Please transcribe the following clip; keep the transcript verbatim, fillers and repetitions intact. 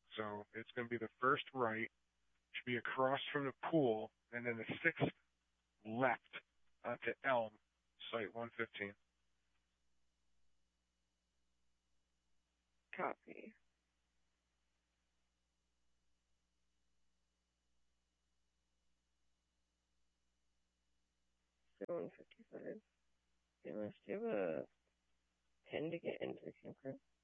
So it's going to be the first right, should be across from the pool, and then the sixth left onto Elm, site one fifteen. Copy. one fifty-five. Do you have a pen to get into the campground?